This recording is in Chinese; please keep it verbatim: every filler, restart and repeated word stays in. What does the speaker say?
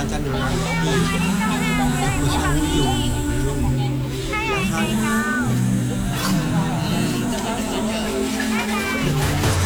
大家留言，可以互相互用。